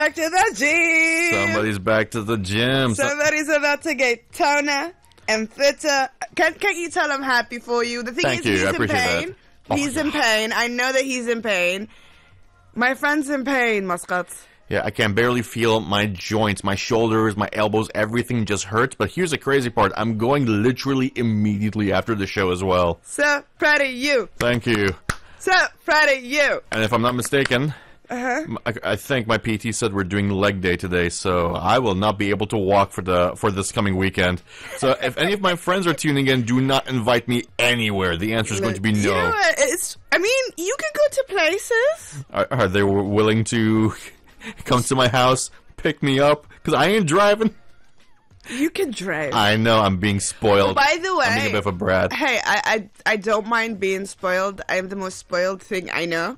back to the gym. Somebody's back to the gym. Somebody's about to get toner and fitter. Can't you tell I'm happy for you? The thing Thank is, you. he's I in appreciate pain. that. He's in pain. I know that he's in pain. My friend's in pain, Muscat. Yeah, I can barely feel my joints, my shoulders, my elbows, everything just hurts. But here's the crazy part. I'm going literally immediately after the show as well. So proud of you. Thank you. So proud of you. And if I'm not mistaken, I think my PT said we're doing leg day today, so I will not be able to walk for this coming weekend. So if any of my friends are tuning in, do not invite me anywhere. The answer is going to be no. You know what? You can go to places. Are they willing to come to my house, pick me up? Because I ain't driving. You can drive. I know, I'm being spoiled. By the way, I'm being a bit of a brat. Hey, I don't mind being spoiled. I am the most spoiled thing I know.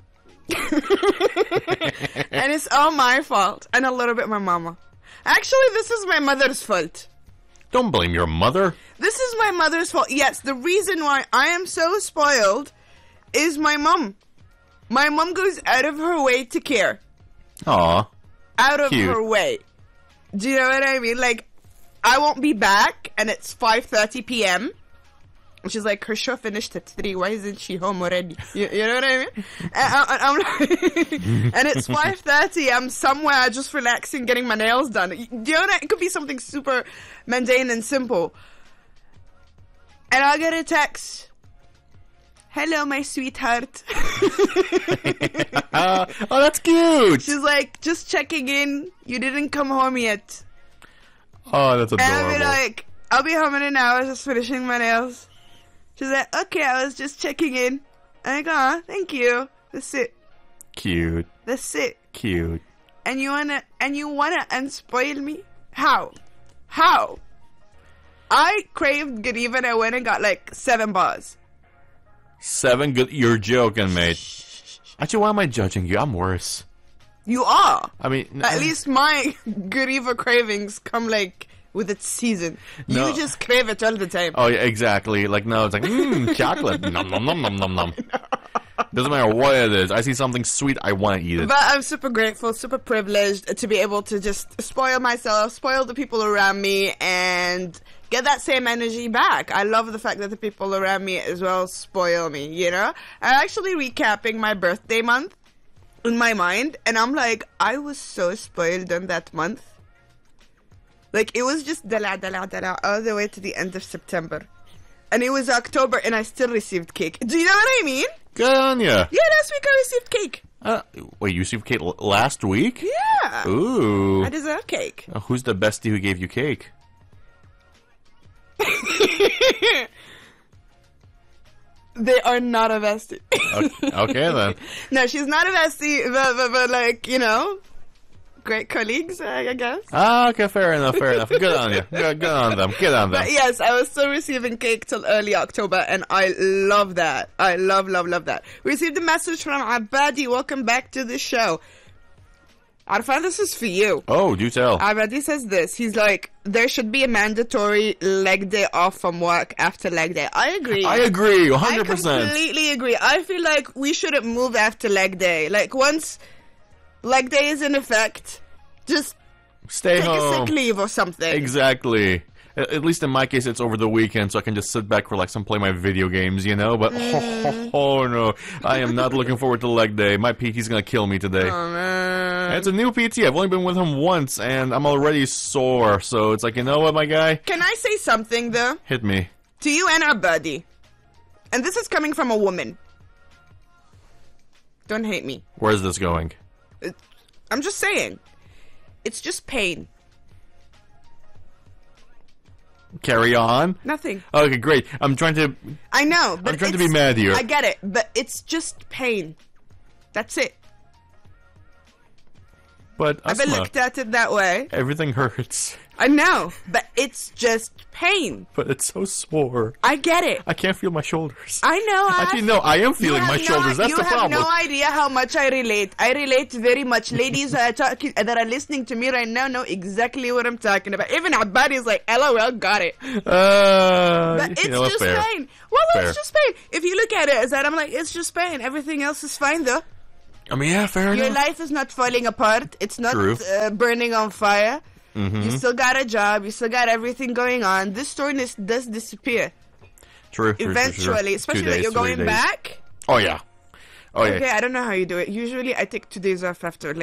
And it's all my fault. And a little bit my mama. Actually, this is my mother's fault. Don't blame your mother. This is my mother's fault. Yes, the reason why I am so spoiled is my mom. My mom goes out of her way to care. Aw. Out of Cute. her way. Do you know what I mean? Like, I won't be back, and it's 5:30 p.m. And she's like, her show finished at 3. Why isn't she home already? You know what I mean? And I'm like, and it's 5:30. I'm somewhere just relaxing, getting my nails done. Do you know what? It could be something super mundane and simple. And I'll get a text. Hello, my sweetheart. Oh, that's cute. She's like, just checking in. You didn't come home yet. Oh, that's adorable. And I'll be like, I'll be home in an hour, just finishing my nails. She's like, okay, I was just checking in. And I go, thank you. That's it. Cute. That's it. Cute. And you wanna unspoil me? How? How? I craved Godiva and I went and got like 7 bars. 7 good. You're joking, mate. Actually, why am I judging you? I'm worse. You are. I mean, At least my Godiva cravings come like with its season. No. You just crave it all the time. Oh yeah, exactly. Like no, it's like chocolate. Nom nom nom nom nom nom. Doesn't matter what it is. I see something sweet, I want to eat it. But I'm super grateful, super privileged to be able to just spoil myself, spoil the people around me, and get that same energy back. I love the fact that the people around me as well spoil me, you know? I'm actually recapping my birthday month in my mind, and I'm like, I was so spoiled in that month. Like, it was just dala all the way to the end of September. And it was October, and I still received cake. Do you know what I mean? Good on ya. Yeah, last week I received cake. Wait, you received cake last week? Yeah. Ooh. I deserve cake. Who's the bestie who gave you cake? They are not a bestie. Okay then. No, she's not a bestie, but like, you know, great colleagues, I guess. Ah, okay, fair enough. Good on you. Good on them. Good on them. But yes, I was still receiving cake till early October, and I love that. I love that. We received a message from Abadi. Welcome back to the show. Arfan, this is for you. Oh, do tell. Abadi says this. He's like, there should be a mandatory leg day off from work after leg day. I agree. I agree, 100%. I completely agree. I feel like we shouldn't move after leg day. Like, once leg day is in effect, just Stay take home. a sick leave or something. Exactly. At least in my case, it's over the weekend, so I can just sit back, relax, and play my video games, you know? But, oh no, I am not looking forward to leg day. My PT's gonna kill me today. Oh, man. And it's a new PT. I've only been with him once, and I'm already sore. So it's like, you know what, my guy? Can I say something, though? Hit me. To you and our buddy. And this is coming from a woman. Don't hate me. Where's this going? I'm just saying. It's just pain. Carry on. Nothing. Okay, great. I'm trying to... I know, but I'm trying to be mad here. I get it, but it's just pain. That's it. But, I've been Asma, looked at it that way. everything hurts. I know, but it's just pain. But it's so sore. I get it. I can't feel my shoulders. I know. Actually, no, I am feeling my shoulders. That's the problem. You have no idea how much I relate. I relate very much. Ladies that are listening to me right now know exactly what I'm talking about. Even Abadi's like, LOL, got it. But it's just fair. pain. Well, Fair. it's just pain. If you look at it as that, I'm like, it's just pain. Everything else is fine, though. I mean, yeah, fair Your enough. life is not falling apart. It's not True. burning on fire. You still got a job. You still got everything going on. This soreness does disappear True. eventually, especially 2 that days, you're 3 going days. back. Oh yeah. Oh yeah. Okay, I don't know how you do it. Usually, I take 2 days off after